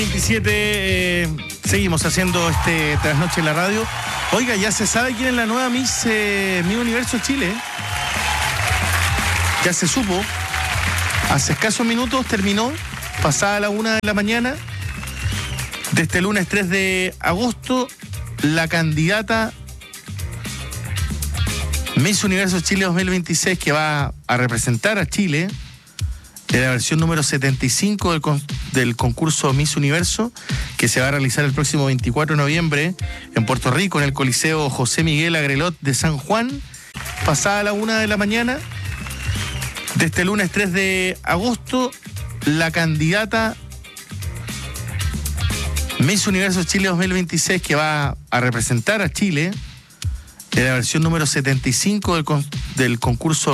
27, seguimos haciendo este trasnoche en la radio. Oiga, ya se sabe quién es la nueva Miss Universo Chile. Ya se supo. Hace escasos minutos terminó, pasada la 1 de la mañana. De este lunes 3 de agosto, la candidata Miss Universo Chile 2026 que va a representar a Chile en la versión número 75 del concurso Miss Universo, que se va a realizar el próximo 24 de noviembre en Puerto Rico, en el Coliseo José Miguel Agrelot de San Juan, pasada la 1 de la mañana. De este lunes 3 de agosto, la candidata Miss Universo Chile 2026 que va a representar a Chile en la versión número 75 del concurso